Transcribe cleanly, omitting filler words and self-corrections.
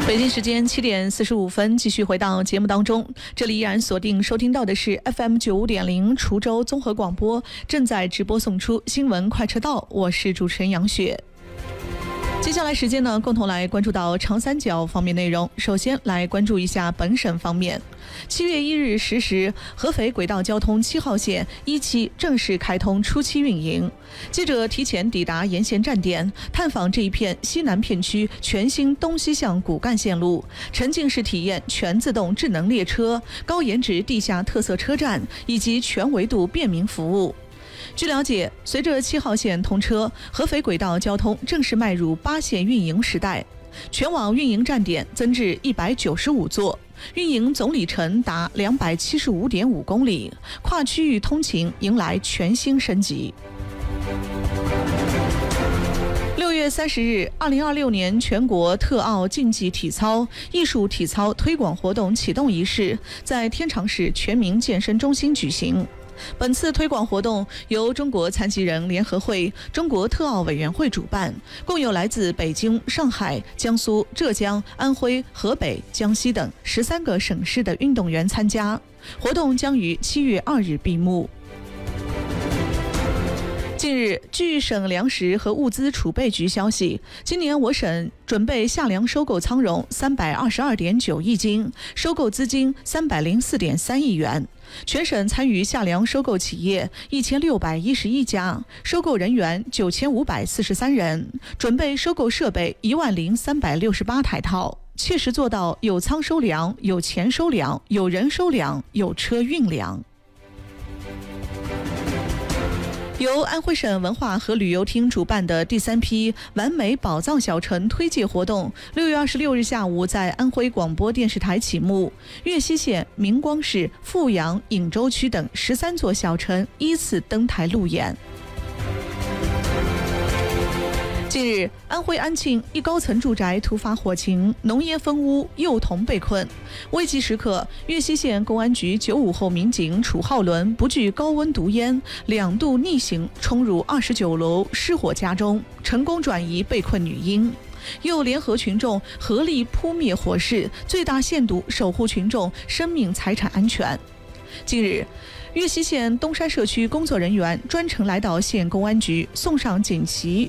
北京时间7点45分，继续回到节目当中。这里依然锁定收听到的是 FM 95.0滁州综合广播，正在直播送出新闻快车道，我是主持人杨雪。接下来时间呢，共同来关注到长三角方面内容。首先来关注一下本省方面。7月1日10时，合肥轨道交通7号线1期正式开通初期运营。记者提前抵达沿线站点，探访这一片西南片区全新东西向骨干线路，沉浸式体验全自动智能列车、高颜值地下特色车站以及全维度便民服务。据了解，随着7号线通车，合肥轨道交通正式迈入8线运营时代，全网运营站点增至195座，运营总里程达275.5公里，跨区域通勤迎来全新升级。6月30日，2026年全国特奥竞技体操、艺术体操推广活动启动仪式在天长市全民健身中心举行。本次推广活动由中国残疾人联合会、中国特奥委员会主办，共有来自北京、上海、江苏、浙江、安徽、河北、江西等13个省市的运动员参加。活动将于7月2日闭幕。近日，据省粮食和物资储备局消息，今年我省准备夏粮收购仓容322.9亿斤，收购资金304.3亿元。全省参与夏粮收购企业1611家，收购人员9543人，准备收购设备10368台套，切实做到有仓收粮、有钱收粮、有人收粮、有车运粮。由安徽省文化和旅游厅主办的第3批完美宝藏小城推介活动，6月26日下午在安徽广播电视台启幕。岳西县、明光市、阜阳、颍州区等13座小城依次登台路演。近日，安徽安庆一高层住宅突发火情，浓烟封屋，幼童被困。危急时刻，岳西县公安局95后民警楚浩伦不惧高温毒烟，2度逆行冲入29楼失火家中，成功转移被困女婴。又联合群众合力扑灭火势，最大限度守护群众生命财产安全。近日，岳西县东山社区工作人员专程来到县公安局，送上锦旗